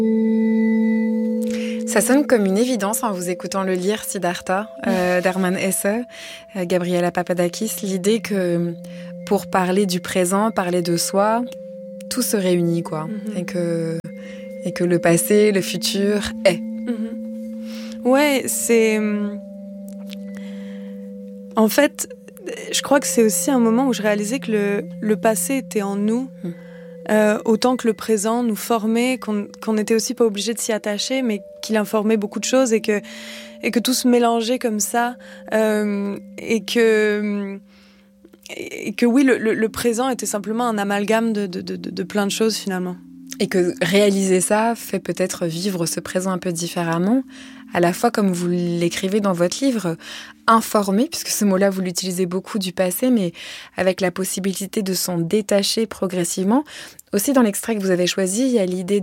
Ça sonne comme une évidence en vous écoutant le lire, Siddhartha, d'Hermann Hesse, Gabriela Papadakis, l'idée que pour parler du présent, parler de soi, tout se réunit, quoi. Et que le passé, le futur est. Ouais, c'est... En fait, je crois que c'est aussi un moment où je réalisais que le passé était en nous, autant que le présent nous formait, qu'on n'était aussi pas obligé de s'y attacher, mais qu'il informait beaucoup de choses et que tout se mélangeait comme ça, et que oui, le présent était simplement un amalgame de plein de choses finalement. Et que réaliser ça fait peut-être vivre ce présent un peu différemment, à la fois comme vous l'écrivez dans votre livre, informer, puisque ce mot-là vous l'utilisez beaucoup du passé, mais avec la possibilité de s'en détacher progressivement. Aussi dans l'extrait que vous avez choisi, il y a l'idée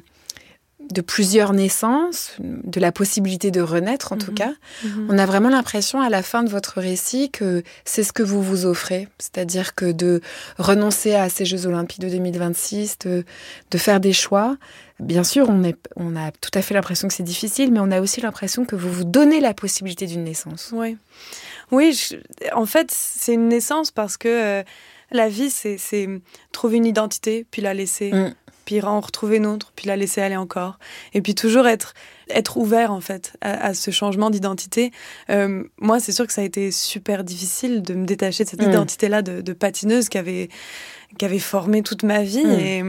de plusieurs naissances, de la possibilité de renaître en tout cas. On a vraiment l'impression à la fin de votre récit que c'est ce que vous vous offrez, c'est-à-dire que de renoncer à ces Jeux Olympiques de 2026, de faire des choix. Bien sûr, on a tout à fait l'impression que c'est difficile, mais on a aussi l'impression que vous vous donnez la possibilité d'une naissance. Oui, en fait, c'est une naissance parce que la vie, c'est trouver une identité, puis la laisser... puis en retrouver une autre, puis la laisser aller encore. Et puis toujours être ouvert, en fait, à ce changement d'identité. Moi, c'est sûr que ça a été super difficile de me détacher de cette identité-là de patineuse qui avait formé toute ma vie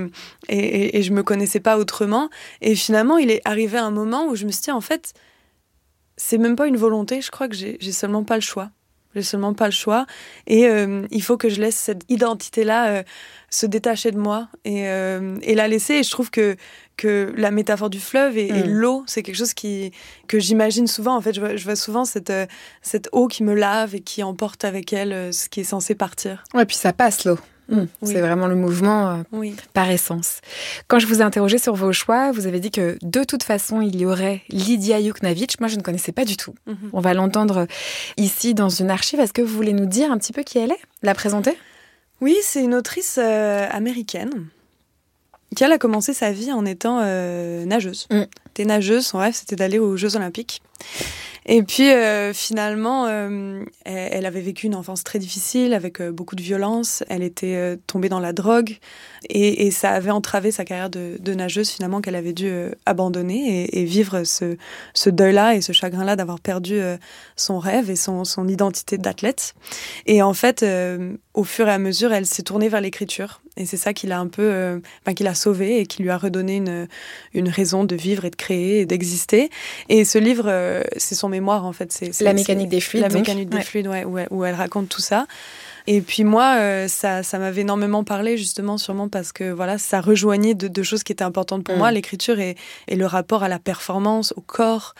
et je me connaissais pas autrement. Et finalement, il est arrivé un moment où je me suis dit, en fait, c'est même pas une volonté, je crois que j'ai seulement pas le choix. J'ai seulement pas le choix. Et il faut que je laisse cette identité-là se détacher de moi et la laisser. Et je trouve que la métaphore du fleuve et l'eau, c'est quelque chose que j'imagine souvent. En fait, je vois souvent cette eau qui me lave et qui emporte avec elle ce qui est censé partir. Ouais, puis ça passe, l'eau. C'est vraiment le mouvement par essence. Quand je vous ai interrogé sur vos choix, vous avez dit que de toute façon, il y aurait Lidia Yuknavitch. Moi, je ne connaissais pas du tout. On va l'entendre ici dans une archive. Est-ce que vous voulez nous dire un petit peu qui elle est ? La présenter ? Oui, c'est une autrice américaine qui a commencé sa vie en étant nageuse. Elle était nageuse, son rêve, c'était d'aller aux Jeux Olympiques. Et puis, finalement, elle avait vécu une enfance très difficile, avec beaucoup de violence. Elle était tombée dans la drogue. Et ça avait entravé sa carrière de nageuse, finalement, qu'elle avait dû abandonner et vivre ce deuil-là et ce chagrin-là d'avoir perdu son rêve et son identité d'athlète. Et en fait, au fur et à mesure, elle s'est tournée vers l'écriture. Et c'est ça qui l'a un peu, qui l'a sauvée et qui lui a redonné une raison de vivre et de créer et d'exister. Et ce livre, c'est son mémoire, en fait. C'est La mécanique des fluides. La mécanique des fluides, où elle raconte tout ça. Et puis moi, ça m'avait énormément parlé, justement, sûrement parce que voilà, ça rejoignait de choses qui étaient importantes pour moi, l'écriture et le rapport à la performance, au corps,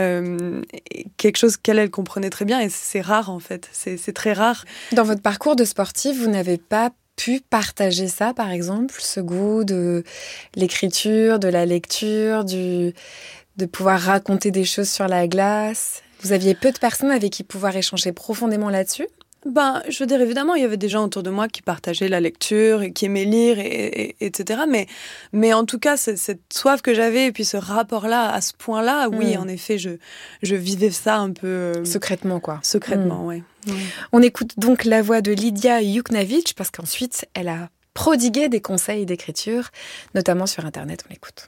quelque chose qu'elle comprenait très bien. Et c'est rare, en fait. C'est très rare. Dans votre parcours de sportif, vous n'avez pas pu partager ça, par exemple, ce goût de l'écriture, de la lecture, de pouvoir raconter des choses sur la glace. Vous aviez peu de personnes avec qui pouvoir échanger profondément là-dessus ? Je veux dire, évidemment, il y avait des gens autour de moi qui partageaient la lecture et qui aimaient lire, etc. Mais en tout cas, cette soif que j'avais et puis ce rapport-là, à ce point-là, oui, en effet, je vivais ça un peu... secrètement, quoi. Secrètement, oui. On écoute donc la voix de Lidia Yuknavitch parce qu'ensuite, elle a prodigué des conseils d'écriture, notamment sur Internet. On l'écoute.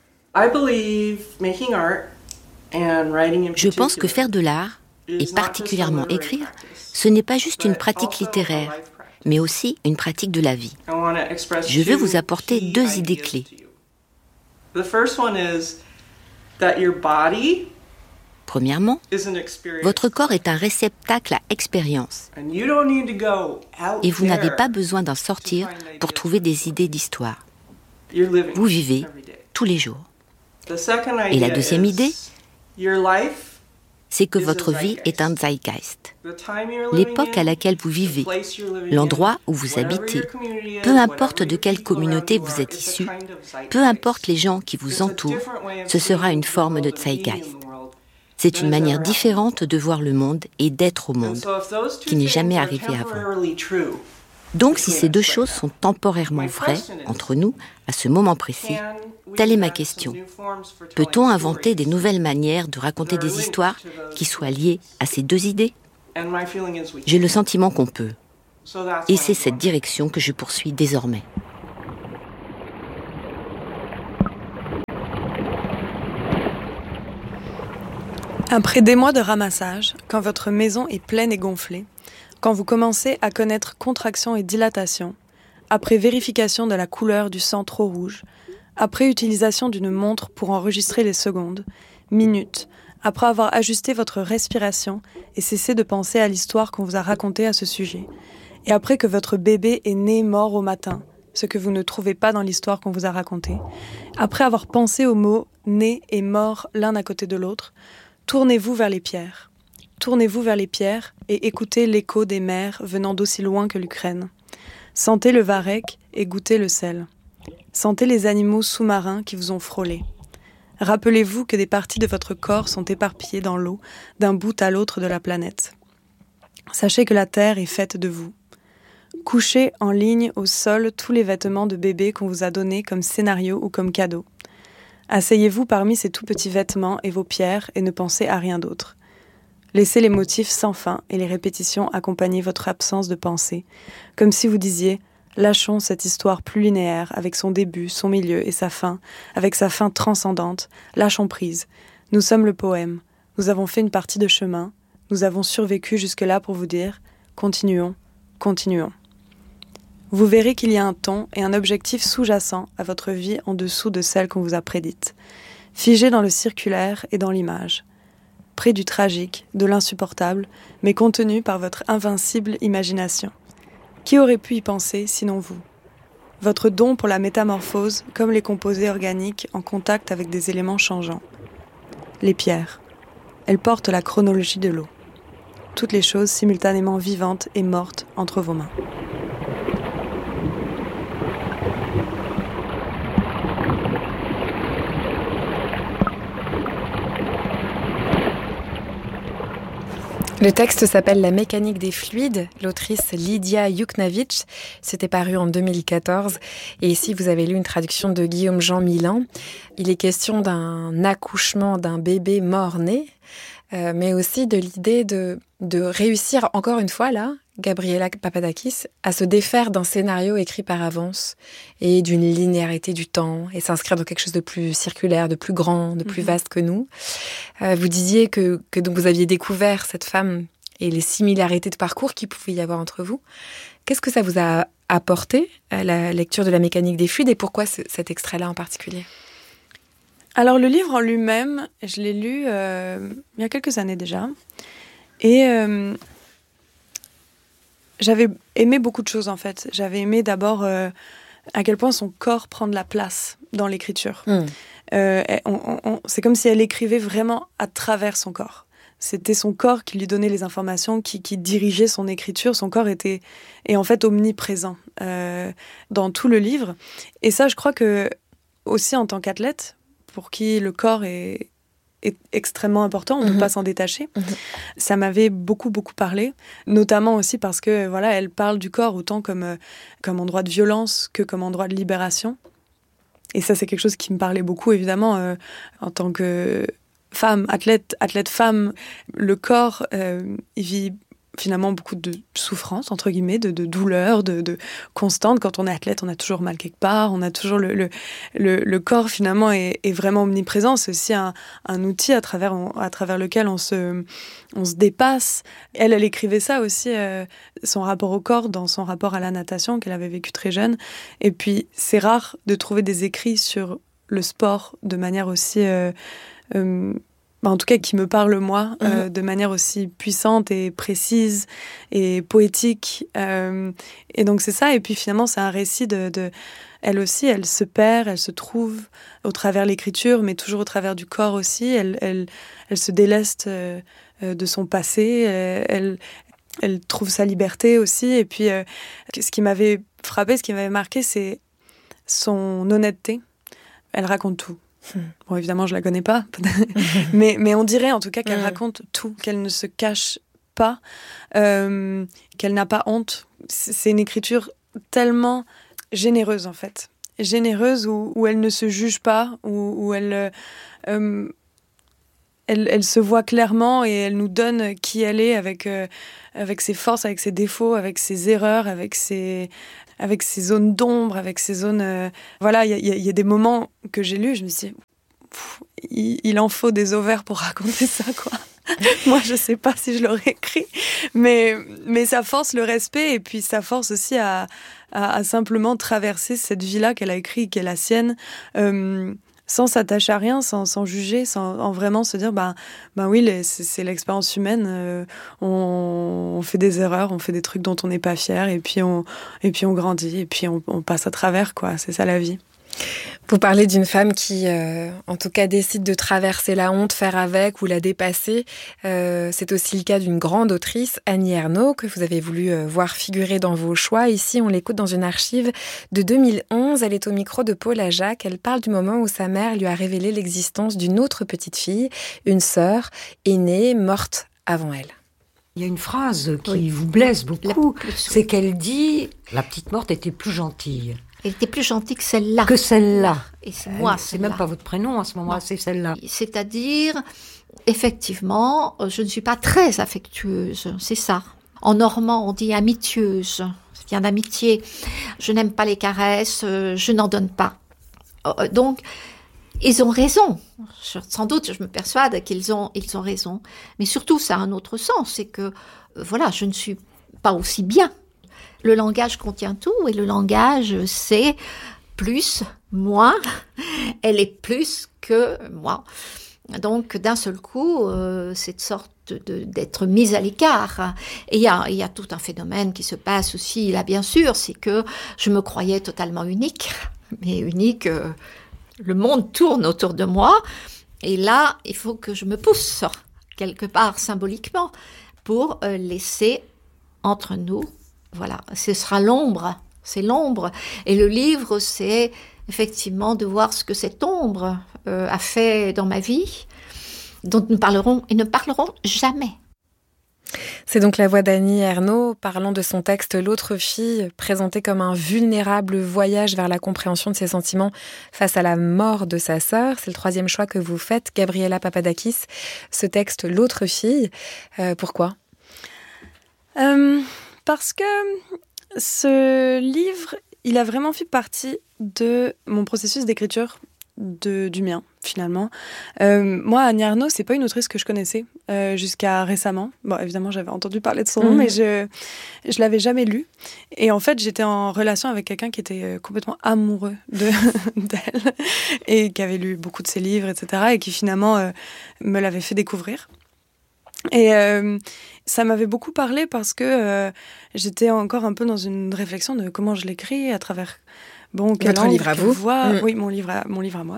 Je pense que faire de l'art, et particulièrement écrire, ce n'est pas juste une pratique littéraire, mais aussi une pratique de la vie. Je veux vous apporter 2 idées clés. Premièrement, votre corps est un réceptacle à expérience. Et vous n'avez pas besoin d'en sortir pour trouver des idées d'histoire. Vous vivez tous les jours. Et la deuxième idée, c'est que votre vie est un zeitgeist. L'époque à laquelle vous vivez, l'endroit où vous habitez, peu importe de quelle communauté vous êtes issu, peu importe les gens qui vous entourent, ce sera une forme de zeitgeist. C'est une manière différente de voir le monde et d'être au monde, qui n'est jamais arrivé avant. Donc si ces deux choses sont temporairement vraies entre nous, à ce moment précis, telle est ma question. Peut-on inventer des nouvelles manières de raconter des histoires qui soient liées à ces deux idées ? J'ai le sentiment qu'on peut. Et c'est cette direction que je poursuis désormais. Après des mois de ramassage, quand votre maison est pleine et gonflée, quand vous commencez à connaître contraction et dilatation, après vérification de la couleur du sang trop rouge, après utilisation d'une montre pour enregistrer les secondes, minutes, après avoir ajusté votre respiration et cessé de penser à l'histoire qu'on vous a racontée à ce sujet, et après que votre bébé est né mort au matin, ce que vous ne trouvez pas dans l'histoire qu'on vous a racontée, après avoir pensé aux mots « né » et « mort » l'un à côté de l'autre, tournez-vous vers les pierres. Tournez-vous vers les pierres et écoutez l'écho des mers venant d'aussi loin que l'Ukraine. Sentez le varech et goûtez le sel. Sentez les animaux sous-marins qui vous ont frôlé. Rappelez-vous que des parties de votre corps sont éparpillées dans l'eau d'un bout à l'autre de la planète. Sachez que la terre est faite de vous. Couchez en ligne au sol tous les vêtements de bébé qu'on vous a donnés comme scénario ou comme cadeau. Asseyez-vous parmi ces tout petits vêtements et vos pierres et ne pensez à rien d'autre. Laissez les motifs sans fin et les répétitions accompagner votre absence de pensée, comme si vous disiez « Lâchons cette histoire plus linéaire avec son début, son milieu et sa fin, avec sa fin transcendante, lâchons prise. Nous sommes le poème, nous avons fait une partie de chemin, nous avons survécu jusque-là pour vous dire « Continuons, continuons ». Vous verrez qu'il y a un ton et un objectif sous-jacent à votre vie en dessous de celle qu'on vous a prédite, figé dans le circulaire et dans l'image, près du tragique, de l'insupportable, mais contenu par votre invincible imagination. Qui aurait pu y penser sinon vous ? Votre don pour la métamorphose, comme les composés organiques en contact avec des éléments changeants. Les pierres. Elles portent la chronologie de l'eau. Toutes les choses simultanément vivantes et mortes entre vos mains. Le texte s'appelle La mécanique des fluides, l'autrice Lydia Yuknavitch, c'était paru en 2014, et ici vous avez lu une traduction de Guillaume-Jean Milan. Il est question d'un accouchement d'un bébé mort-né, mais aussi de l'idée de réussir encore une fois là, Gabriela Papadakis, à se défaire d'un scénario écrit par avance et d'une linéarité du temps et s'inscrire dans quelque chose de plus circulaire, de plus grand, de plus vaste que nous. Vous disiez que donc vous aviez découvert cette femme et les similarités de parcours qu'il pouvait y avoir entre vous. Qu'est-ce que ça vous a apporté, la lecture de La mécanique des fluides, et pourquoi cet extrait-là en particulier ? Alors le livre en lui-même, je l'ai lu il y a quelques années déjà, et j'avais aimé beaucoup de choses en fait. J'avais aimé d'abord à quel point son corps prend de la place dans l'écriture. C'est comme si elle écrivait vraiment à travers son corps. C'était son corps qui lui donnait les informations, qui dirigeait son écriture. Son corps est en fait omniprésent dans tout le livre. Et ça, je crois que aussi en tant qu'athlète, pour qui le corps est extrêmement important, on ne peut pas s'en détacher. Ça m'avait beaucoup parlé, notamment aussi parce que voilà, elle parle du corps autant comme endroit de violence que comme endroit de libération. Et ça, c'est quelque chose qui me parlait beaucoup, évidemment, en tant que femme, athlète femme. Le corps, il vit finalement beaucoup de souffrance, entre guillemets, de douleur, de constante. Quand on est athlète, on a toujours mal quelque part, on a toujours le corps, finalement, est vraiment omniprésent. C'est aussi un outil à travers lequel on se dépasse. Elle écrivait ça aussi, son rapport au corps, dans son rapport à la natation, qu'elle avait vécu très jeune. Et puis, c'est rare de trouver des écrits sur le sport de manière aussi... en tout cas qui me parle moi, de manière aussi puissante et précise et poétique. Et donc c'est ça, et puis finalement c'est un récit elle aussi, elle se perd, elle se trouve au travers l'écriture, mais toujours au travers du corps aussi. Elle se déleste de son passé, elle trouve sa liberté aussi. Et puis ce qui m'avait frappé, ce qui m'avait marqué, c'est son honnêteté. Elle raconte tout. Bon, évidemment, je la connais pas, mais on dirait en tout cas qu'elle raconte tout, qu'elle ne se cache pas, qu'elle n'a pas honte c'est une écriture tellement généreuse, en fait. Généreuse où elle ne se juge pas, où elle se voit clairement et elle nous donne qui elle est avec ses forces, avec ses défauts, avec ses erreurs, avec ses zones d'ombre, avec ses zones... Voilà, il y a des moments que j'ai lus, je me suis dit, il en faut des ovaires pour raconter ça, quoi. Moi, je sais pas si je l'aurais écrit, mais ça force le respect et puis ça force aussi à simplement traverser cette vie-là qu'elle a écrite, qui est la sienne, sans s'attacher à rien, sans juger, sans vraiment se dire oui, c'est l'expérience humaine, on fait des erreurs, on fait des trucs dont on n'est pas fier et puis on grandit et puis on passe à travers, quoi. C'est ça la vie. Vous parlez d'une femme qui, en tout cas, décide de traverser la honte, faire avec ou la dépasser. C'est aussi le cas d'une grande autrice, Annie Ernaux, que vous avez voulu voir figurer dans vos choix. Ici, on l'écoute dans une archive de 2011. Elle est au micro de Paul Ajac. Elle parle du moment où sa mère lui a révélé l'existence d'une autre petite fille, une sœur aînée, morte avant elle. Il y a une phrase qui vous blesse beaucoup, c'est qu'elle dit « La petite morte était plus gentille ». Elle était plus gentille que celle-là. Que celle-là. Et c'est moi, c'est même pas votre prénom à ce moment-là, c'est celle-là. C'est-à-dire, effectivement, je ne suis pas très affectueuse, c'est ça. En normand, on dit amitieuise, ça vient d'amitié. Je n'aime pas les caresses, je n'en donne pas. Donc, ils ont raison. Sans doute, je me persuade qu'ils ont raison. Mais surtout, ça a un autre sens, c'est que, voilà, je ne suis pas aussi bien. Le langage contient tout et le langage, c'est plus, moins. Elle est plus que moi. Donc, d'un seul coup, cette sorte d'être mise à l'écart. Et il y a tout un phénomène qui se passe aussi, là, bien sûr, c'est que je me croyais totalement unique. Mais unique, le monde tourne autour de moi. Et là, il faut que je me pousse, quelque part, symboliquement, pour laisser entre nous. Voilà, ce sera l'ombre, c'est l'ombre. Et le livre, c'est effectivement de voir ce que cette ombre a fait dans ma vie, dont nous parlerons et ne parlerons jamais. C'est donc la voix d'Annie Ernaux parlant de son texte « L'autre fille », présenté comme un vulnérable voyage vers la compréhension de ses sentiments face à la mort de sa sœur. C'est le 3e choix que vous faites, Gabriela Papadakis. Ce texte « L'autre fille », pourquoi ? Parce que ce livre, il a vraiment fait partie de mon processus d'écriture, du mien, finalement. Moi, Annie Ernaux, c'est pas une autrice que je connaissais jusqu'à récemment. Bon, évidemment, j'avais entendu parler de son nom, mais je l'avais jamais lu. Et en fait, j'étais en relation avec quelqu'un qui était complètement amoureux d'elle et qui avait lu beaucoup de ses livres, etc. et qui finalement me l'avait fait découvrir. Et ça m'avait beaucoup parlé parce que j'étais encore un peu dans une réflexion de comment je l'écris à travers votre livre à vous. Oui, mon livre à moi.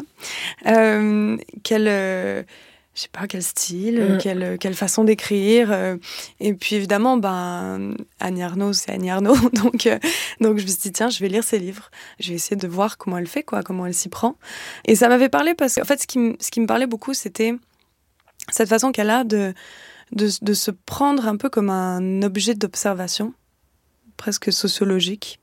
Quel style, quelle façon d'écrire. Et puis évidemment, Annie Ernaux, c'est Annie Ernaux. Donc je me suis dit, tiens, je vais lire ses livres. Je vais essayer de voir comment elle fait, comment elle s'y prend. Et ça m'avait parlé parce qu'en fait, ce qui me parlait beaucoup, c'était cette façon qu'elle a de se prendre un peu comme un objet d'observation, presque sociologique,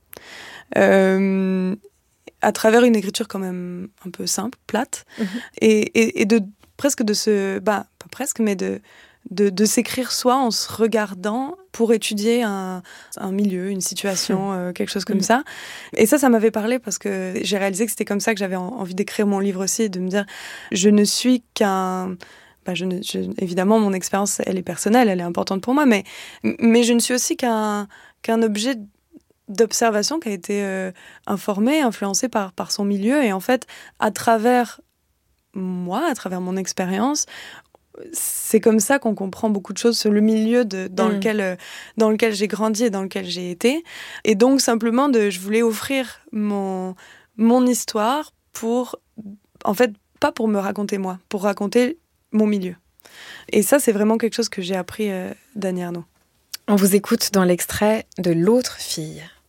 à travers une écriture quand même un peu simple, plate, et de presque de se... pas presque, mais de s'écrire soi en se regardant pour étudier un milieu, une situation, quelque chose comme ça. Et ça m'avait parlé parce que j'ai réalisé que c'était comme ça que j'avais envie d'écrire mon livre aussi, de me dire, je ne suis qu'un... évidemment, mon expérience, elle est personnelle, elle est importante pour moi, mais je ne suis aussi qu'un objet d'observation qui a été informé, influencé par son milieu. Et en fait, à travers moi, à travers mon expérience, c'est comme ça qu'on comprend beaucoup de choses sur le milieu dans lequel j'ai grandi et dans lequel j'ai été. Et donc, simplement, je voulais offrir mon histoire pour, en fait, pas pour me raconter moi, pour raconter mon milieu. Et ça, c'est vraiment quelque chose que j'ai appris d'Annie Ernaux. On vous écoute dans l'extrait de L'autre fille.